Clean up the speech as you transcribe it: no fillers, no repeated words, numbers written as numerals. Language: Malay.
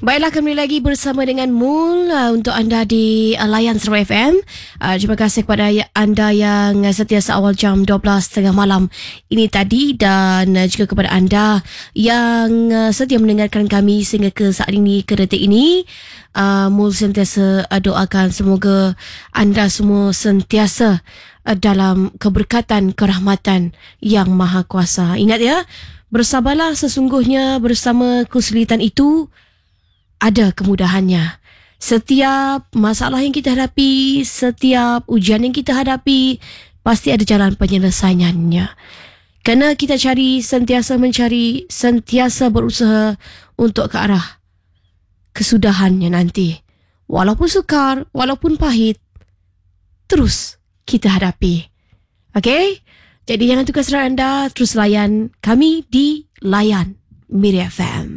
Baiklah, kembali lagi bersama dengan Mul untuk anda di Layan Sarawak FM. Terima kasih kepada anda yang sentiasa awal jam 12.30 malam ini tadi, dan juga kepada anda yang setia mendengarkan kami sehingga ke saat ini, ke detik ini. Mul sentiasa doakan semoga anda semua sentiasa dalam keberkatan, kerahmatan yang Maha Kuasa. Ingat ya, bersabarlah, sesungguhnya bersama kesulitan itu ada kemudahannya. Setiap masalah yang kita hadapi, setiap ujian yang kita hadapi, pasti ada jalan penyelesaiannya. Kerana kita sentiasa mencari, sentiasa berusaha untuk ke arah kesudahannya nanti. Walaupun sukar, walaupun pahit, terus kita hadapi. Okey? Jadi jangan tukar serat anda, terus layan kami di Layan Miri FM.